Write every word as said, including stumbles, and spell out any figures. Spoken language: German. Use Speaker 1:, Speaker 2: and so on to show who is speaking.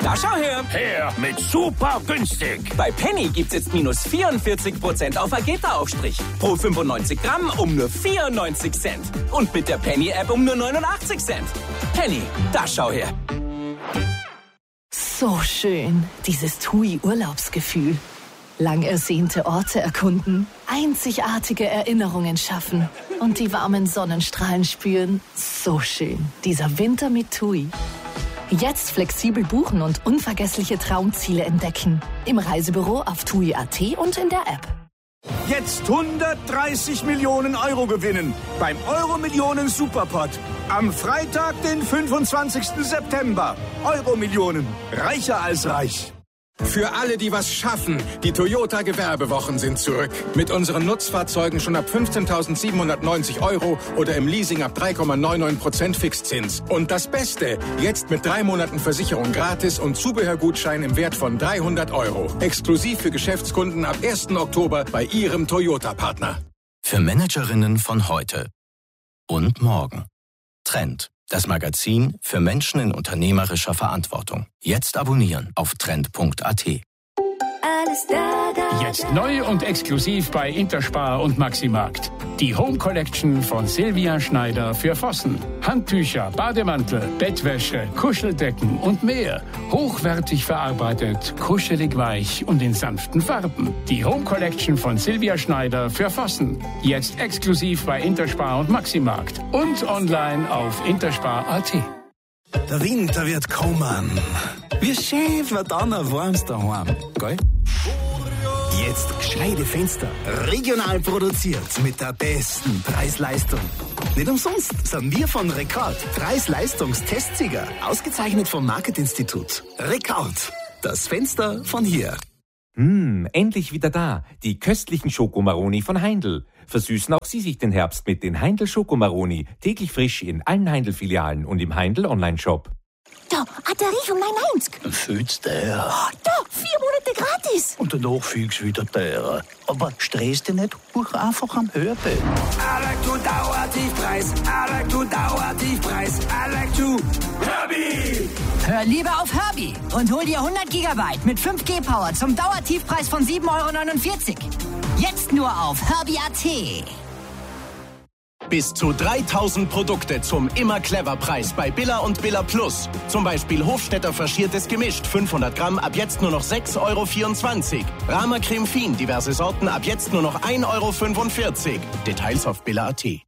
Speaker 1: Da schau her.
Speaker 2: Her mit super günstig.
Speaker 1: Bei Penny gibt's jetzt minus vierundvierzig Prozent auf Vegeta-Aufstrich. Pro fünfundneunzig Gramm um nur vierundneunzig Cent. Und mit der Penny-App um nur neunundachtzig Cent. Penny, da schau her.
Speaker 3: So schön, dieses TUI-Urlaubsgefühl. Lang ersehnte Orte erkunden, einzigartige Erinnerungen schaffen und die warmen Sonnenstrahlen spüren. So schön, dieser Winter mit TUI. Jetzt flexibel buchen und unvergessliche Traumziele entdecken. Im Reisebüro auf T U I Punkt A T und in der App.
Speaker 4: Jetzt hundertdreißig Millionen Euro gewinnen beim Euro-Millionen Superpot. Am Freitag, den fünfundzwanzigsten September. Euro-Millionen. Reicher als reich.
Speaker 5: Für alle, die was schaffen, die Toyota Gewerbewochen sind zurück. Mit unseren Nutzfahrzeugen schon ab fünfzehntausendsiebenhundertneunzig Euro oder im Leasing ab drei Komma neunundneunzig Prozent Fixzins. Und das Beste, jetzt mit drei Monaten Versicherung gratis und Zubehörgutschein im Wert von dreihundert Euro. Exklusiv für Geschäftskunden ab ersten Oktober bei Ihrem Toyota-Partner.
Speaker 6: Für Managerinnen von heute und morgen. Trend. Das Magazin für Menschen in unternehmerischer Verantwortung. Jetzt abonnieren auf trend punkt a t.
Speaker 7: Alles da, da,
Speaker 2: Jetzt neu und exklusiv bei Interspar und Maximarkt. Die Home Collection von Silvia Schneider für Vossen. Handtücher, Bademantel, Bettwäsche, Kuscheldecken und mehr. Hochwertig verarbeitet, kuschelig weich und in sanften Farben. Die Home Collection von Silvia Schneider für Vossen. Jetzt exklusiv bei Interspar und Maximarkt. Und online auf interspar punkt a t.
Speaker 8: Der Winter wird kommen. Wie schön wird dann ein warmes daheim, gell? Jetzt gescheite Fenster. Regional produziert mit der besten Preis-Leistung. Nicht umsonst sind wir von Rekord Preis-Leistungstestsieger. Ausgezeichnet vom Marketinstitut. Rekord. Das Fenster von hier.
Speaker 9: Hm, endlich wieder da. Die köstlichen Schokomaroni von Heindl. Versüßen auch Sie sich den Herbst mit den Heindl Schokomaroni. Täglich frisch in allen Heindl-Filialen und im Heindl Online-Shop.
Speaker 7: Da, ein Tarif um neunundneunzig.
Speaker 10: Fühlt's der.
Speaker 7: Oh, da, vier Monate gratis.
Speaker 10: Und danach fühlt's wieder teurer. Aber stress dich nicht, buch einfach am Hörbild.
Speaker 11: I like to Dauertiefpreis. I like to Dauertiefpreis. I like to Herbie.
Speaker 12: Hör lieber auf Herbie und hol dir hundert Gigabyte mit fünf G Power zum Dauertiefpreis von sieben Euro neunundvierzig. Jetzt nur auf Herbie punkt a t.
Speaker 13: Bis zu dreitausend Produkte zum immer clever Preis bei Billa und Billa Plus. Zum Beispiel Hofstetter faschiertes Gemischt fünfhundert Gramm ab jetzt nur noch sechs Euro vierundzwanzig. Rama Creme Fin diverse Sorten ab jetzt nur noch ein Euro fünfundvierzig. Details auf Billa punkt a t.